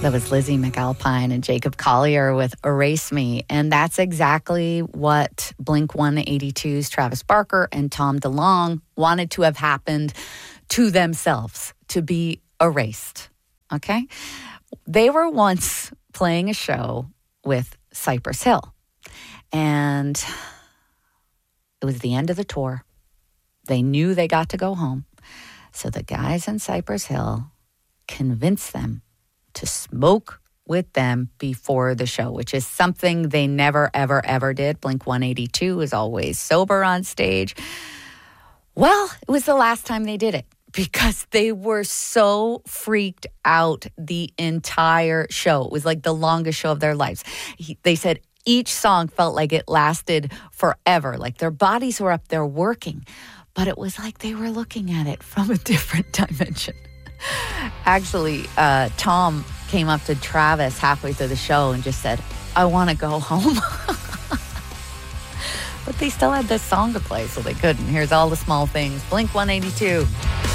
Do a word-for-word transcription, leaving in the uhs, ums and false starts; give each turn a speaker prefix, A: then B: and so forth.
A: That was Lizzie McAlpine and Jacob Collier with Erase Me. And that's exactly what Blink one eighty-two's Travis Barker and Tom DeLonge wanted to have happened to themselves, to be erased. Okay? They were once playing a show with Cypress Hill. And it was the end of the tour. They knew they got to go home. So the guys in Cypress Hill convinced them to smoke with them before the show, which is something they never, ever, ever did. Blink one eighty-two is always sober on stage. Well, it was the last time they did it because they were so freaked out the entire show. It was like the longest show of their lives. He, they said each song felt like it lasted forever, like their bodies were up there working, but it was like they were looking at it from a different dimension. Actually, uh, Tom came up to Travis halfway through the show and just said, I want to go home. But they still had this song to play, so they couldn't. Here's All the Small Things. Blink one eighty-two.